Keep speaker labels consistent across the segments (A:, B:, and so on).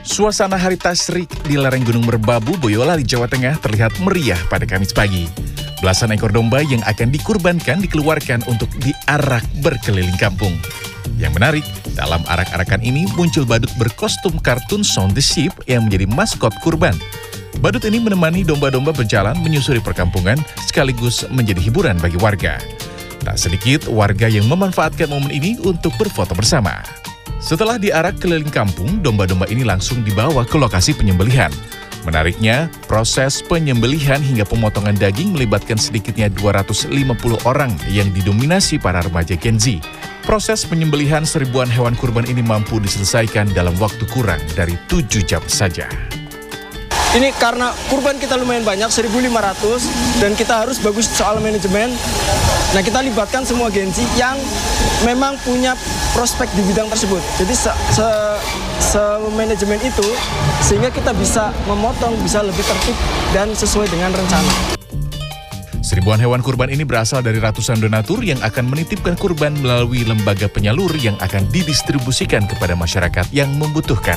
A: Suasana Hari Tasyrik di lereng Gunung Merbabu, Boyolali, Jawa Tengah terlihat meriah pada Kamis pagi. Belasan ekor domba yang akan dikurbankan dikeluarkan untuk diarak berkeliling kampung. Yang menarik, dalam arak-arakan ini muncul badut berkostum kartun Shaun the Sheep yang menjadi maskot kurban. Badut ini menemani domba-domba berjalan menyusuri perkampungan sekaligus menjadi hiburan bagi warga. Tak sedikit warga yang memanfaatkan momen ini untuk berfoto bersama. Setelah diarak keliling kampung, domba-domba ini langsung dibawa ke lokasi penyembelihan. Menariknya, proses penyembelihan hingga pemotongan daging melibatkan sedikitnya 250 orang yang didominasi para remaja Gen Z. Proses penyembelihan seribuan hewan kurban ini mampu diselesaikan dalam waktu kurang dari 7 jam saja.
B: Ini karena kurban kita lumayan banyak, 1.500, dan kita harus bagus soal manajemen. Nah, kita libatkan semua Gen Z yang memang punya prospek di bidang tersebut. Jadi se-manajemen itu sehingga kita bisa memotong, bisa lebih tertib dan sesuai dengan rencana.
A: Seribuan hewan kurban ini berasal dari ratusan donatur yang akan menitipkan kurban melalui lembaga penyalur yang akan didistribusikan kepada masyarakat yang membutuhkan.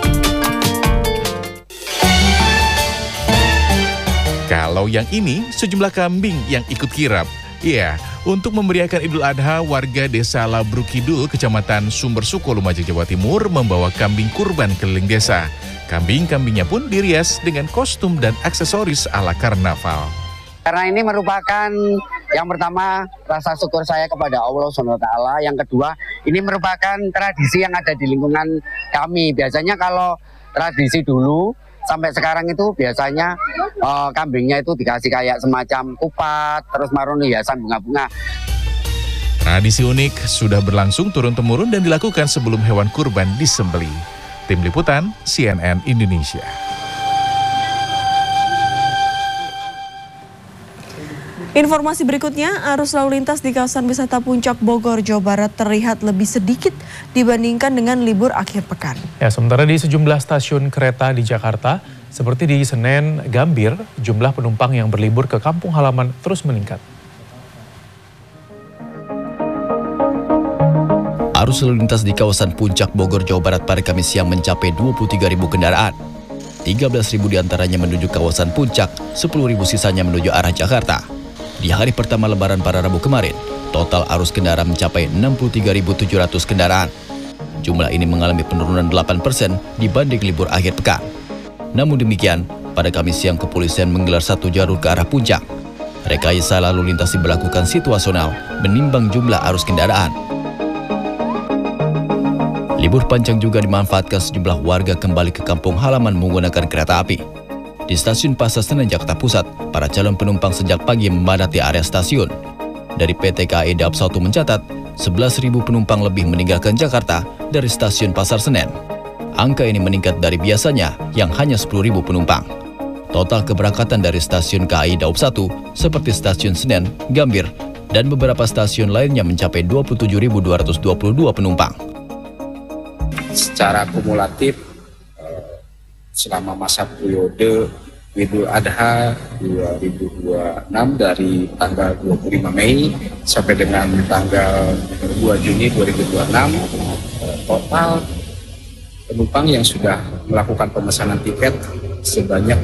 A: Kalau yang ini, sejumlah kambing yang ikut kirap. Iya, untuk memeriahkan Idul Adha, warga desa Labru Kidul, Kecamatan Sumbersuko, Lumajang, Jawa Timur, membawa kambing kurban keliling desa. Kambing-kambingnya pun dirias dengan kostum dan aksesoris ala karnaval.
C: Karena ini merupakan yang pertama rasa syukur saya kepada Allah SWT. Yang kedua, ini merupakan tradisi yang ada di lingkungan kami. Biasanya kalau tradisi dulu, sampai sekarang itu biasanya kambingnya itu dikasih kayak semacam kupat, terus maruni hiasan bunga-bunga.
A: Tradisi unik sudah berlangsung turun-temurun dan dilakukan sebelum hewan kurban disembelih. Tim Liputan, CNN Indonesia.
D: Informasi berikutnya, arus lalu lintas di kawasan wisata Puncak Bogor, Jawa Barat terlihat lebih sedikit dibandingkan dengan libur akhir pekan.
E: Ya, sementara di sejumlah stasiun kereta di Jakarta, seperti di Senen, Gambir, jumlah penumpang yang berlibur ke kampung halaman terus meningkat.
F: Arus lalu lintas di kawasan Puncak Bogor, Jawa Barat pada Kamis siang mencapai 23.000 kendaraan. 13.000 diantaranya menuju kawasan Puncak, 10.000 sisanya menuju arah Jakarta. Di hari pertama Lebaran pada Rabu kemarin, total arus kendaraan mencapai 63.700 kendaraan. Jumlah ini mengalami penurunan 8% dibanding libur akhir pekan. Namun demikian, pada Kamis siang kepolisian menggelar satu jalur ke arah Puncak. Rekayasa lalu lintas diberlakukan situasional menimbang jumlah arus kendaraan. Libur panjang juga dimanfaatkan sejumlah warga kembali ke kampung halaman menggunakan kereta api. Di stasiun Pasar Senen, Jakarta Pusat, para calon penumpang sejak pagi memadati area stasiun. Dari PT KAI Daob 1 mencatat, 11.000 penumpang lebih meninggalkan Jakarta dari stasiun Pasar Senen. Angka ini meningkat dari biasanya yang hanya 10.000 penumpang. Total keberangkatan dari stasiun KAI Daob 1 seperti stasiun Senen, Gambir, dan beberapa stasiun lainnya mencapai 27.222 penumpang.
G: Secara kumulatif, selama masa periode Idul Adha 2026 dari tanggal 25 Mei sampai dengan tanggal 2 Juni 2026, total penumpang yang sudah melakukan pemesanan tiket sebanyak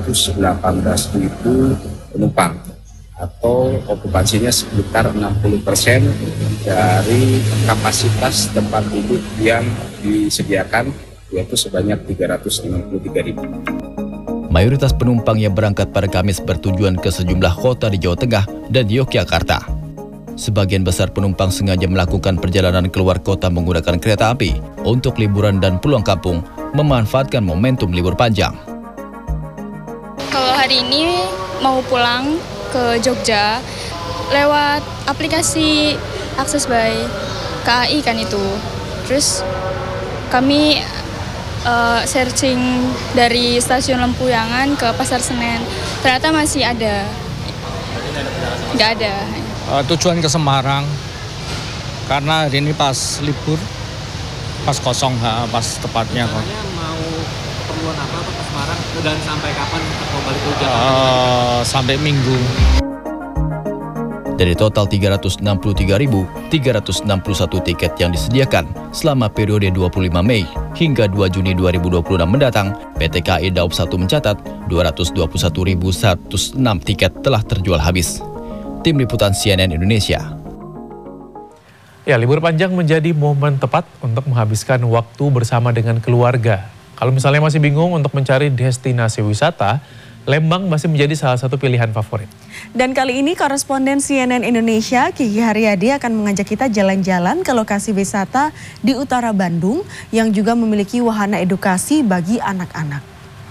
G: 218.000 penumpang, atau okupansinya sekitar 60% dari kapasitas tempat duduk yang disediakan, yaitu sebanyak 353.000.
F: Mayoritas penumpang yang berangkat pada Kamis bertujuan ke sejumlah kota di Jawa Tengah dan Yogyakarta. Sebagian besar penumpang sengaja melakukan perjalanan keluar kota menggunakan kereta api untuk liburan dan pulang kampung, memanfaatkan momentum libur panjang.
H: Kalau hari ini mau pulang ke Jogja lewat aplikasi Akses by KAI kan itu. Terus kami searching dari stasiun Lempuyangan ke Pasar Senen, ternyata masih ada. Nggak ada.
I: Tujuan ke Semarang, karena hari ini pas libur, pas kosong, pas tepatnya.
J: Mau keperluan apa ke Semarang dan sampai kapan mau balik ke Jakarta?
I: Sampai Minggu.
F: Dari total 363.361 tiket yang disediakan selama periode 25 Mei hingga 2 Juni 2026 mendatang, PT KAI Daob 1 mencatat 221.106 tiket telah terjual habis. Tim Liputan CNN Indonesia.
E: Ya, libur panjang menjadi momen tepat untuk menghabiskan waktu bersama dengan keluarga. Kalau misalnya masih bingung untuk mencari destinasi wisata, Lembang masih menjadi salah satu pilihan favorit.
D: Dan kali ini koresponden CNN Indonesia Kiki Haryadi akan mengajak kita jalan-jalan ke lokasi wisata di utara Bandung yang juga memiliki wahana edukasi bagi anak-anak.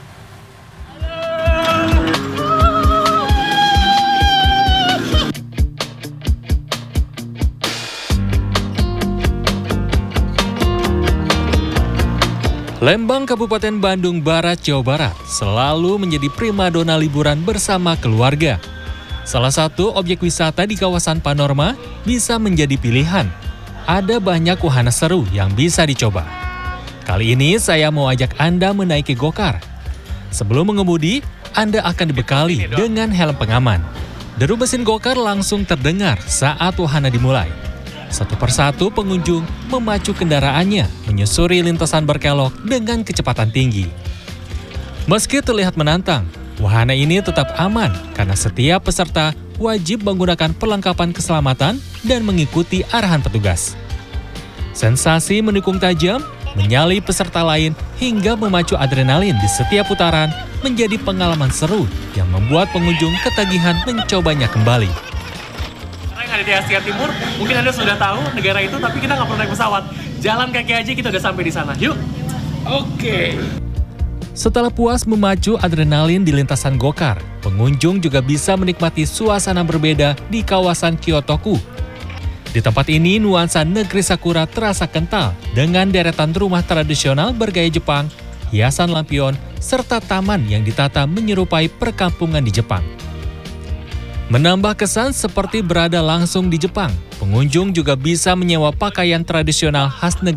K: Lembang, Kabupaten Bandung Barat, Jawa Barat selalu menjadi primadona liburan bersama keluarga. Salah satu objek wisata di kawasan Panorama bisa menjadi pilihan. Ada banyak wahana seru yang bisa dicoba. Kali ini saya mau ajak Anda menaiki gokar. Sebelum mengemudi, Anda akan dibekali dengan helm pengaman. Deru mesin gokar langsung terdengar saat wahana dimulai. Satu persatu pengunjung memacu kendaraannya menyusuri lintasan berkelok dengan kecepatan tinggi. Meski terlihat menantang, wahana ini tetap aman karena setiap peserta wajib menggunakan perlengkapan keselamatan dan mengikuti arahan petugas. Sensasi mendukung tajam, menyalip peserta lain hingga memacu adrenalin di setiap putaran menjadi pengalaman seru yang membuat pengunjung ketagihan mencobanya kembali.
J: Ada di Asia Timur, mungkin Anda sudah tahu negara itu, tapi kita nggak perlu naik pesawat. Jalan kaki aja kita udah sampai di sana. Yuk! Oke.
K: Setelah puas memacu adrenalin di lintasan gokar, pengunjung juga bisa menikmati suasana berbeda di kawasan Kyotoku. Di tempat ini, nuansa negeri Sakura terasa kental dengan deretan rumah tradisional bergaya Jepang, hiasan lampion, serta taman yang ditata menyerupai perkampungan di Jepang. Menambah kesan seperti berada langsung di Jepang, pengunjung juga bisa menyewa pakaian tradisional khas negeri